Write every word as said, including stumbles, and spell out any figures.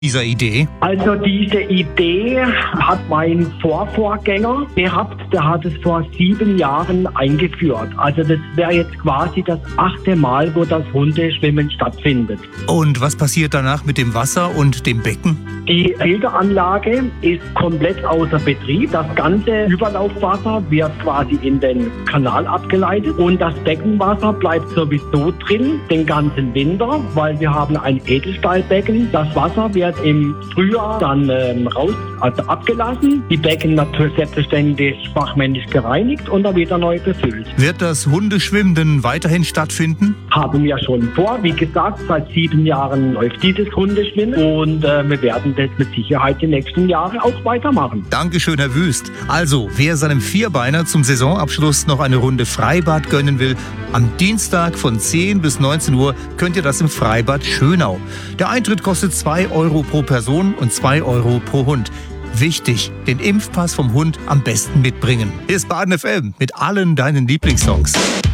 dieser Idee? Also diese Idee hat mein Vorvorgänger gehabt, der hat es vor sieben Jahren eingeführt. Also das wäre jetzt quasi das achte Mal, wo das Hundeschwimmen stattfindet. Und was passiert danach mit dem Wasser und dem Becken? Die Filteranlage ist komplett außer Betrieb. Das ganze Überlaufwasser wird quasi in den Kanal abgeleitet und das Beckenwasser bleibt sowieso drin den ganzen Winter, weil wir haben ein Edelstahlbecken. Das Wasser wird im Frühjahr dann ähm, raus, also abgelassen. Die Becken natürlich selbstverständlich fachmännisch gereinigt und dann wieder neu befüllt. Wird das Hundeschwimmen denn weiterhin stattfinden? Haben wir schon vor. Wie gesagt, seit sieben Jahren läuft dieses Hundeschwimmen und äh, wir werden das mit Sicherheit die nächsten Jahre auch weitermachen. Dankeschön, Herr Wüst. Also, wer seinem Vierbeiner zum Saisonabschluss noch eine Runde Freibad gönnen will, am Dienstag von zehn bis neunzehn Uhr könnt ihr das im Freibad Schönau. Der Eintritt kostet zwei Euro pro Person und zwei Euro pro Hund. Wichtig, den Impfpass vom Hund am besten mitbringen. Hier ist Baden F M mit allen deinen Lieblingssongs.